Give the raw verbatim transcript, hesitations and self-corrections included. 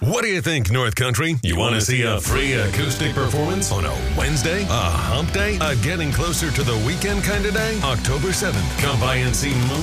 What do you think, North Country? You want to see a free acoustic performance on a Wednesday? A hump day? A getting closer to the weekend kind of day? October seventh. Come by and see Moon